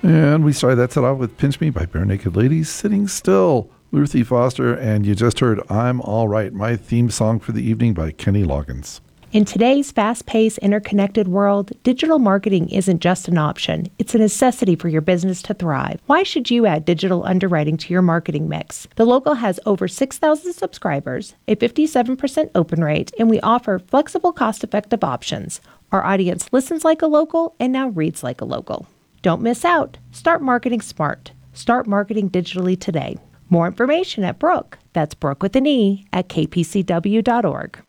And we started that set off with Pinch Me by Bare Naked Ladies, Sitting Still, Ruthie Foster, and you just heard I'm All Right, my theme song for the evening by Kenny Loggins. In today's fast-paced, interconnected world, digital marketing isn't just an option. It's a necessity for your business to thrive. Why should you add digital underwriting to your marketing mix? The Local has over 6,000 subscribers, a 57% open rate, and we offer flexible, cost-effective options. Our audience listens like a local and now reads like a local. Don't miss out. Start marketing smart. Start marketing digitally today. More information at Brooke, that's Brooke with an E, at kpcw.org.